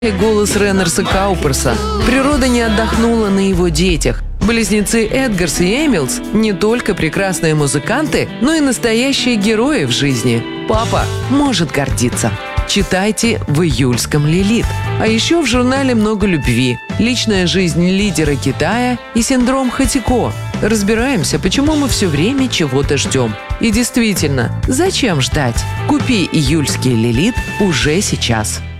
Голос Рейнерса Кауперса. Природа не отдохнула на его детях. Близнецы Эдгарс и Эмилс не только прекрасные музыканты, но и настоящие герои в жизни. Папа может гордиться. Читайте в июльском «Лилит». А еще в журнале много любви, личная жизнь лидера Китая и синдром Хатико. Разбираемся, почему мы все время чего-то ждем. И действительно, зачем ждать? Купи июльский «Лилит» уже сейчас.